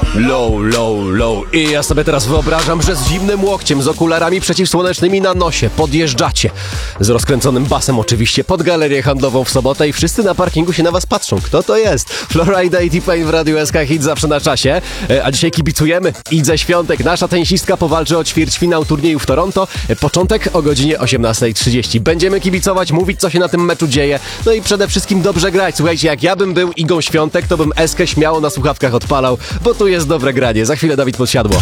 Low. I ja sobie teraz wyobrażam, że z zimnym łokciem, z okularami przeciwsłonecznymi na nosie podjeżdżacie. Z rozkręconym basem oczywiście pod galerię handlową w sobotę i wszyscy na parkingu się na was patrzą. Kto to jest? Florida i T-Pain w Radiu SK Hit zawsze na czasie. A dzisiaj kibicujemy. Idze Świątek, nasza tenisistka powalczy o ćwierćfinał turnieju w Toronto. Początek o godzinie 18:30. Będziemy kibicować, mówić co się na tym meczu dzieje. No i przede wszystkim dobrze grać. Słuchajcie, jak ja bym był Igą Świątek, to bym Eskę śmiało na słuchawkach odpalał, bo tu jest dobre granie. Za chwilę Dawid Podsiadło.